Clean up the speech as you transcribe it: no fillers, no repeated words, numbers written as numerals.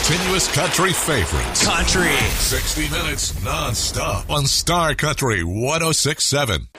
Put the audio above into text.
continuous country favorites. Country. 60 minutes non-stop on Star Country 106.7.